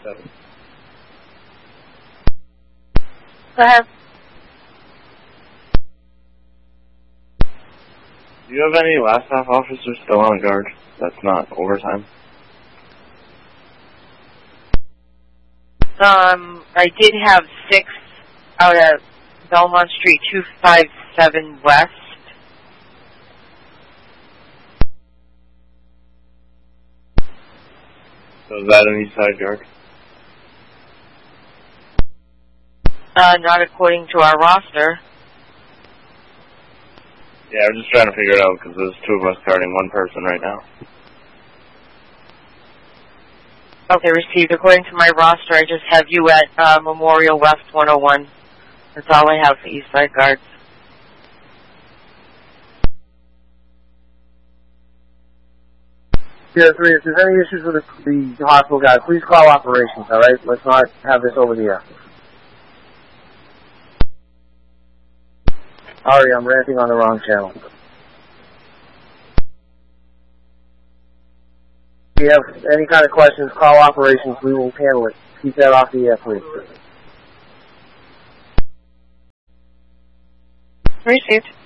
7. Go ahead. Do you have any last half officers still on guard? That's not overtime. I did have 6 out at Belmont Street 257 West. So is that an east side guard? Not according to our roster. Yeah, I'm just trying to figure it out because there's 2 of us guarding 1 person right now. Okay, received. According to my roster, I just have you at Memorial West 101. That's all I have for East Side Guards. Tier 3, if there's any issues with the hospital guys, please call operations, alright? Let's not have this over the air. Sorry, I'm ranting on the wrong channel. If you have any kind of questions, call operations. We will handle it. Keep that off the air, please. Received.